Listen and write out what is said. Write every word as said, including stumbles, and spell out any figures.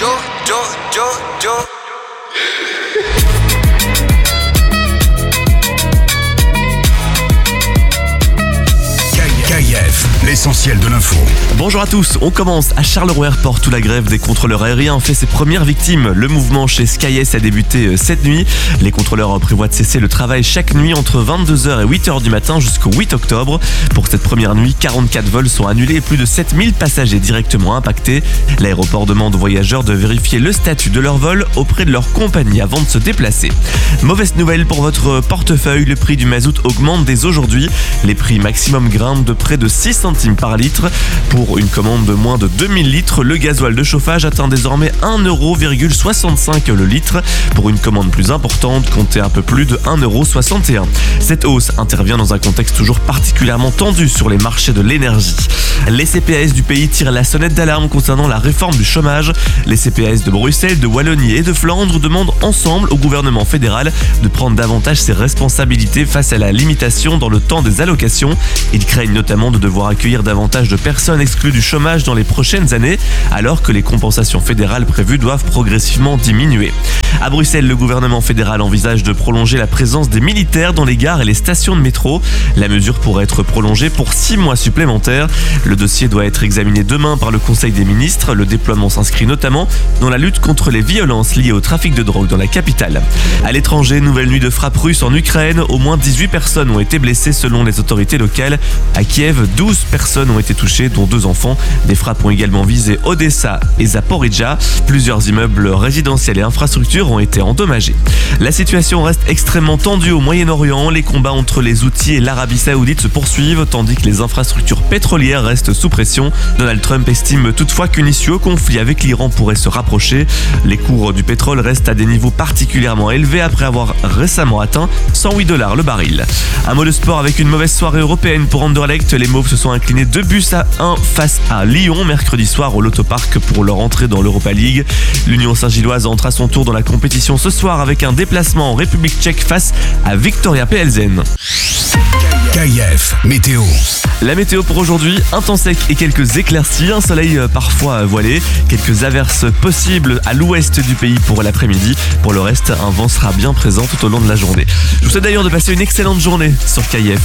yo, yo, yo, yo. K F, l'essentiel de l'info. Bonjour à tous, on commence à Charleroi Airport où la grève des contrôleurs aériens fait ses premières victimes. Le mouvement chez SkyS a débuté cette nuit. Les contrôleurs prévoient de cesser le travail chaque nuit entre vingt-deux heures et huit heures du matin jusqu'au huit octobre. Pour cette première nuit, quarante-quatre vols sont annulés et plus de sept mille passagers directement impactés. L'aéroport demande aux voyageurs de vérifier le statut de leur vol auprès de leur compagnie avant de se déplacer. Mauvaise nouvelle pour votre portefeuille, le prix du mazout augmente dès aujourd'hui. Les prix maximum grimpent de près de six centimes par litre. Pour une commande de moins de deux mille litres, le gasoil de chauffage atteint désormais un euro soixante-cinq le litre. Pour une commande plus importante, comptez un peu plus de un euro soixante et un. Cette hausse intervient dans un contexte toujours particulièrement tendu sur les marchés de l'énergie. Les C P A S du pays tirent la sonnette d'alarme concernant la réforme du chômage. Les C P A S de Bruxelles, de Wallonie et de Flandre demandent ensemble au gouvernement fédéral de prendre davantage ses responsabilités face à la limitation dans le temps des allocations. Ils craignent notamment de devoir accueillir davantage de personnes exclues du chômage dans les prochaines années, alors que les compensations fédérales prévues doivent progressivement diminuer. À Bruxelles, le gouvernement fédéral envisage de prolonger la présence des militaires dans les gares et les stations de métro. La mesure pourrait être prolongée pour six mois supplémentaires. Le dossier doit être examiné demain par le Conseil des ministres. Le déploiement s'inscrit notamment dans la lutte contre les violences liées au trafic de drogue dans la capitale. À l'étranger, nouvelle nuit de frappe russe en Ukraine. Au moins dix-huit personnes ont été blessées selon les autorités locales. À Kiev, douze personnes ont été touchées, dont deux enfants. Des frappes ont également visé Odessa et Zaporizhzhia. Plusieurs immeubles résidentiels et infrastructures ont été endommagés. La situation reste extrêmement tendue au Moyen-Orient. Les combats entre les Houthis et l'Arabie Saoudite se poursuivent, tandis que les infrastructures pétrolières restent sous pression. Donald Trump estime toutefois qu'une issue au conflit avec l'Iran pourrait se rapprocher. Les cours du pétrole restent à des niveaux particulièrement élevés après avoir récemment atteint cent huit dollars le baril. Un mot de sport avec une mauvaise soirée européenne pour Anderlecht. Les Mauves se sont inclinés deux buts à un face à Lyon mercredi soir au Loto-Park pour leur entrée dans l'Europa League. L'Union Saint-Gilloise entre à son tour dans la compétition ce soir avec un déplacement en République tchèque face à Viktoria Plzen. K F, météo. La météo pour aujourd'hui, un temps sec et quelques éclaircies, un soleil parfois voilé, quelques averses possibles à l'ouest du pays pour l'après-midi. Pour le reste, un vent sera bien présent tout au long de la journée. Je vous souhaite d'ailleurs de passer une excellente journée sur K F.